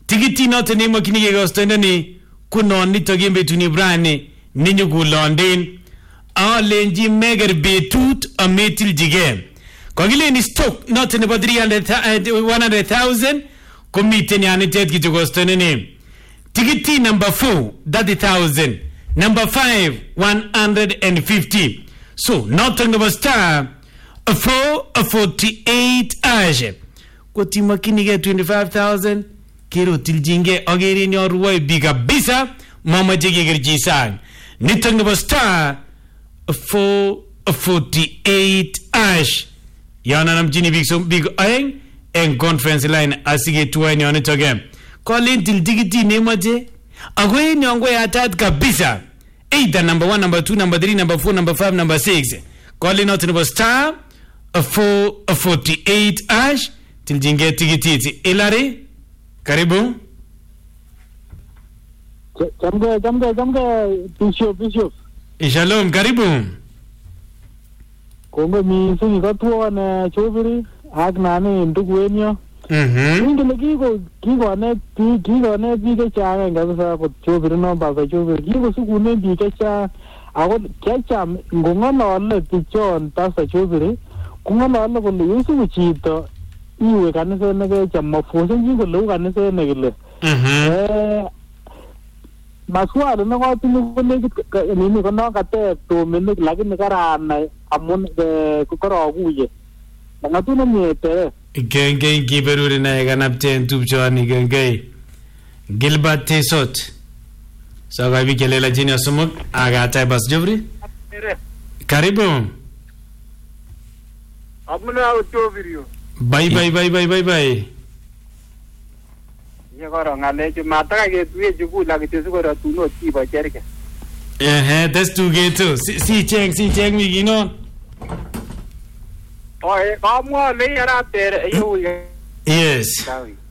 Tikiti noton nemokyinige kostoindoni kunon nitok en betuni brani ninyokulonden alenji meger betut ametilchige. Kokilen stock noton nebo 100,000 komiten yanitet kityo kostoindoni. Tikiti number 4 30,000, number 5 150. So noton nebo star 448 ashe. Kotimakinige 25,000 kero tiljinge agerin yo ruwai bi kabisa mamache kegerchi sang. Niton nebo star 448 ash. Yana namchini big aeng en conference line asige tuwaini yonitoke. Kolin tiltikiti nemache agoe nyongwe atat kabisa. Either number 1, number 2, number 3, number 4, number 5, number 6. Kolin noton nebo star 448 ash. Tiljinge tikititi. Ilari, karibu. Jamge, Bishop. Shalom, karibu. Kongo mising ikotwon chobiri ak nani ndugu wenyo. Ingele kikonet biik chechang kabisa kot chobiri nomba za chobiri. Kikosukunen biik chechang ako kiacham ngong'olole bichon pasta chobiri kong'olole kole yusuku chito iwe kaniset nekecham mafunzo kole u kaniset nekile. Maswali nekotinye konekit nini kono kateb tominik lakini karanai amun korokuye. Ng'atune myete. Gengei kiberuri naye kanapten tupchoni gengei. Gilbert Tesot. So kabi kelela chini asumuk agatai bas jobri. Karibu. Amuna utobiriyo. Bye. Yekoro ngalechu mataka ketuye chukula kitesukora tuno tiba cherke. Testu geto. Si cheng miginon. Oye, kamwa le yara tere yuye. Yes.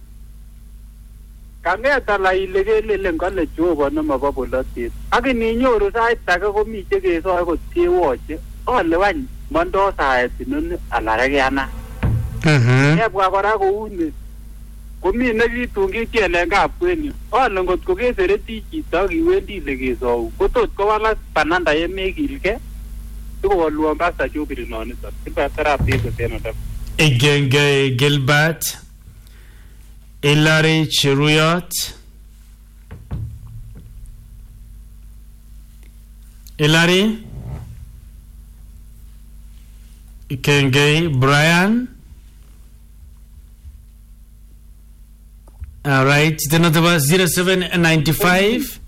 Kangeta la ilegele ngale jobo no mababolotit. Akini nyoru sait age komi chekeso ko tiewoche. Ole wany mondo sait nun alarege ana. Yebwa kora kouni. Komi nekitungi kielengab kwenyu. Ole ngot ko kesereti chito kiwendi legesou. Kotot kowala pananda yemekilke. Tuko pasta chubiri nonito. Kiba therapy ko tenoto. Egenge Gilbert Ilari Chiruyot Ilari Ikenge Brian. All right, the number was 0795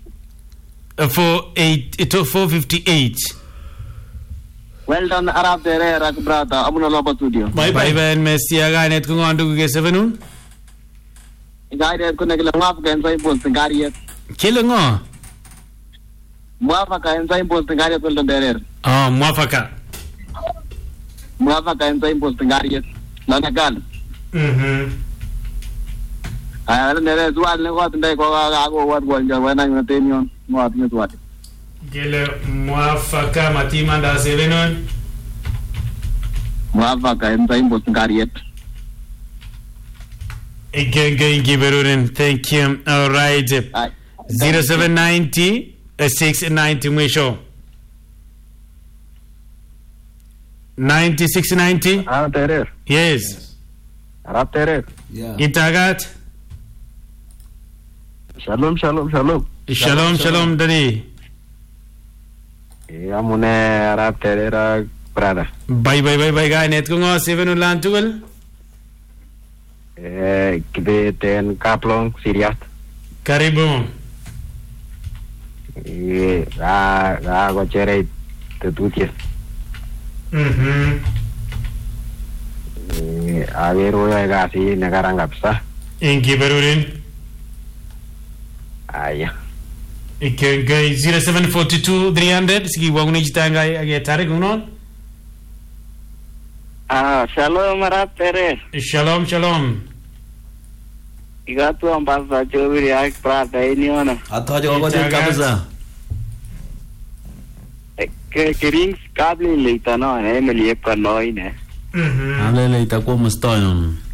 458. Well done, Arab Tere, Rak Brata, Abuna Loba Studio. Bye, Messi, Aganet Kungandu G7. Guided Kunagla Mafka and Zaipos, the Guardian. Killing on Mafaka and Zaipos, the Guardian will the Oh, Mafaka and Zaipos, the Guardian. Lanagan. I don't know what they go what when I'm a tenure, what is what. Gele Mafaka Matimanda Sevenon Mafaka and Zaipos, the Guardian. Again, Giberurin, thank you. All right. 0790 690 Mwisho 9690. Arab Tere. Yes. Arab Tere. Yeah. Itagat. Shalom. Shalom, Dadi. Amune Arab Tere ra brada. Bye, guy. Net Kungo 7 Ulantugal. Kibeten Kaplong Siriat. Karibu. Go chere tutuche. Avero ya gasi nagaranga psa. Ingi Berurin. Aya. Ikenge 0742 300 sigi wangu nijitanga agetare kunon. Shalom Arab Tere. Shalom. Igatu ambasa chobiri ak prata iniona. Ataje wagoje kabisa. Kerings kabli leita no, Emily epka no ine. Alele itakuwa mustoyon.